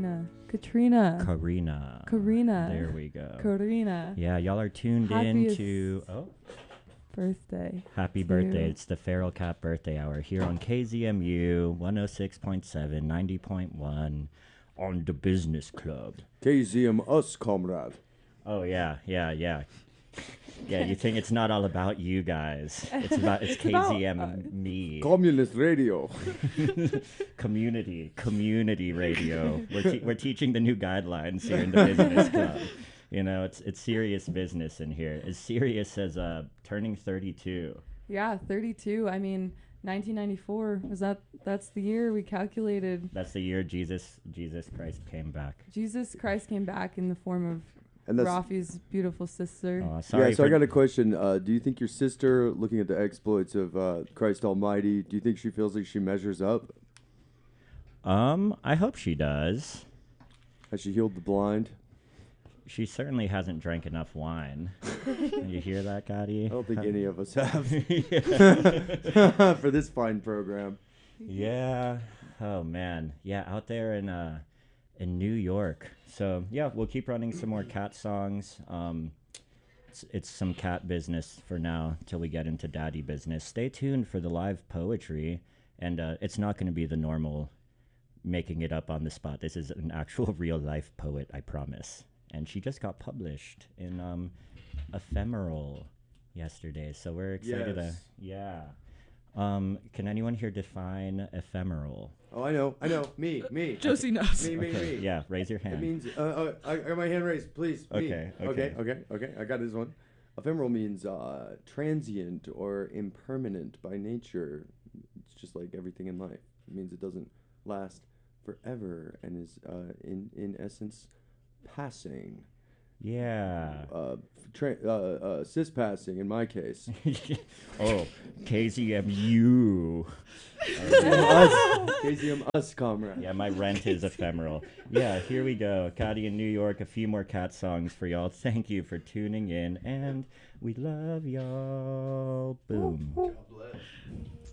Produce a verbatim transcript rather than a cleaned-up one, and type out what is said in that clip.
Katrina. Katrina. Karina. Karina. There we go. Karina. Yeah, y'all are tuned Happiest in to oh, birthday. happy to birthday. you. It's the Feral Cat Birthday Hour here on K Z M U one oh six point seven, ninety point one on the Business Club. K Z M us, comrade. Oh yeah, yeah, yeah. Yeah, you think it's not all about you guys. It's about it's K Z M and me. Communist radio. Community, community radio. We're te- we're teaching the new guidelines here in the Business Club. You know, it's it's serious business in here. As serious as uh turning thirty-two. Yeah, thirty-two. I mean, nineteen ninety-four was that? That's the year we calculated. That's the year Jesus Jesus Christ came back. Jesus Christ came back in the form of And that's Rafi's beautiful sister. Uh, sorry. yeah. So for I got a question. Uh, do you think your sister, looking at the exploits of uh, Christ Almighty, do you think she feels like she measures up? um, I hope she does. Has she healed the blind? She certainly hasn't drank enough wine. You hear that, Gotti? I don't think any of us have Yeah. for this fine program. Yeah. Oh man. Yeah, out there in uh in New York. So yeah, we'll keep running some more cat songs. Um it's, it's some cat business for now till we get into daddy business. Stay tuned for the live poetry, and uh, it's not going to be the normal making it up on the spot. This is an actual real life poet, I promise. And she just got published in um Ephemeral yesterday. So we're excited Yes. to yeah. Um, can anyone here define ephemeral? Oh, I know. I know. Me. Me. Josie knows. Me. Me. Okay, Me. yeah, raise your It hand. means. Uh, uh, I I got my hand raised. Please. Me. Okay, Okay. okay. Okay. Okay. I got this one. Ephemeral means uh, transient or impermanent by nature. It's just like everything in life. It means it doesn't last forever and is, uh, in in essence, passing. Yeah. Uh, tra- uh, uh, cis passing in my case. Oh, K Z M U. us, K Z M us, comrade. Yeah, my rent is ephemeral. Yeah, here we go. Gotti in New York, a few more cat songs for y'all. Thank you for tuning in, and we love y'all. Boom.